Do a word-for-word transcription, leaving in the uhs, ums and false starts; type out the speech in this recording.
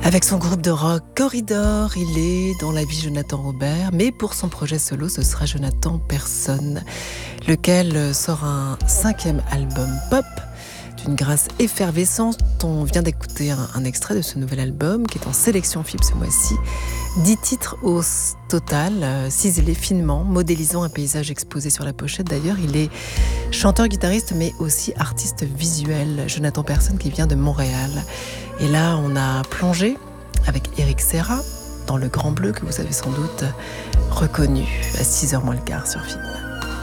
Avec son groupe de rock Corridor, il est dans la vie Jonathan Robert, mais pour son projet solo, ce sera Jonathan Persson, lequel sort un cinquième album pop d'une grâce effervescente. On vient d'écouter un, un extrait de ce nouvel album qui est en sélection F I B ce mois-ci. Dix titres au total, euh, ciselés finement, modélisant un paysage exposé sur la pochette. D'ailleurs, il est chanteur-guitariste, mais aussi artiste visuel. Jonathan Persson qui vient de Montréal. Et là, on a plongé avec Eric Serra dans le Grand Bleu que vous avez sans doute reconnu à six heures moins le quart sur F I B.